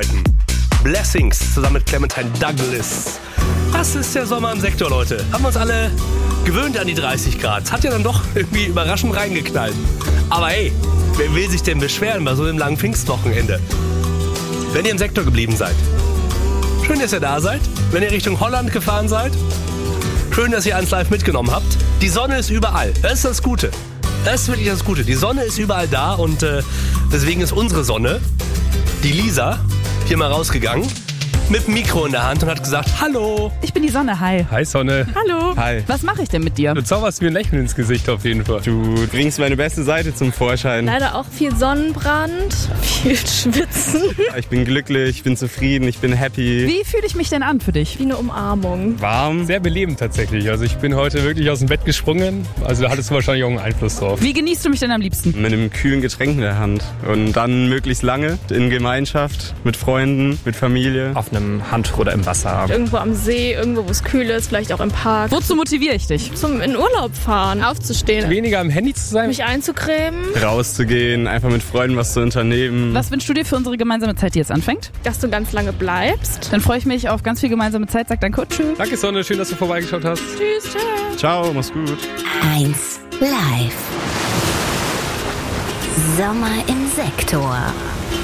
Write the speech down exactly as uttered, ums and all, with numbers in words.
arbeiten. Blessings zusammen mit Clementine Douglas. Das ist der Sommer im Sektor, Leute. Haben wir uns alle gewöhnt an die dreißig Grad. Hat ja dann doch irgendwie überraschend reingeknallt. Aber hey, wer will sich denn beschweren bei so einem langen Pfingstwochenende? Wenn ihr im Sektor geblieben seid. Schön, dass ihr da seid. Wenn ihr Richtung Holland gefahren seid. Schön, dass ihr eins live mitgenommen habt. Die Sonne ist überall. Das ist das Gute. Das ist wirklich das Gute. Die Sonne ist überall da und äh, deswegen ist unsere Sonne, die Lisa, hier mal rausgegangen, mit dem Mikro in der Hand und hat gesagt, hallo. Ich bin die Sonne, hi. Hi Sonne. Hallo. Hi. Was mache ich denn mit dir? Du zauberst mir ein Lächeln ins Gesicht auf jeden Fall. Du bringst meine beste Seite zum Vorschein. Leider auch viel Sonnenbrand, viel Schwitzen. Ich bin glücklich, ich bin zufrieden, ich bin happy. Wie fühle ich mich denn an für dich? Wie eine Umarmung. Warm. Sehr belebend tatsächlich. Also ich bin heute wirklich aus dem Bett gesprungen. Also da hattest du wahrscheinlich auch einen Einfluss drauf. Wie genießt du mich denn am liebsten? Mit einem kühlen Getränk in der Hand. Und dann möglichst lange in Gemeinschaft, mit Freunden, mit Familie. Auf einem Handtuch oder im Wasser. Irgendwo am See, irgendwo, wo es kühl ist, vielleicht auch im Park. Wozu motiviere ich dich? Zum in Urlaub fahren, aufzustehen, Weniger am Handy zu sein. mich einzucremen, Rauszugehen, einfach mit Freunden was zu unternehmen. Was wünschst du dir für unsere gemeinsame Zeit, die jetzt anfängt? dass du ganz lange bleibst. Dann freue ich mich auf ganz viel gemeinsame Zeit. Sag danke und tschüss. Danke Sonne, schön, dass du vorbeigeschaut hast. Tschüss, ciao. Ciao, mach's gut. eins Live. Sommer im Sektor.